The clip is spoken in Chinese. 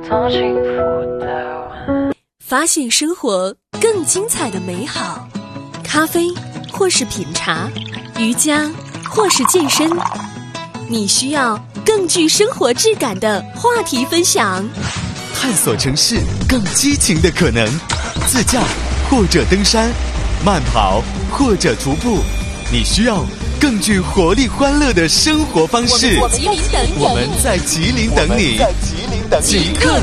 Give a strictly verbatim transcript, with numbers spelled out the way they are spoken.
多幸福的。 发现生活更精彩的美好，咖啡或是品茶，瑜伽或是健身，你需要更具生活质感的话题分享。 探索城市更激情的可能，自驾或者登山，慢跑或者徒步，你需要更具活力欢乐的生活方式。 我们在吉林等你， 我们在吉林等你， 我们在吉林等你， 即刻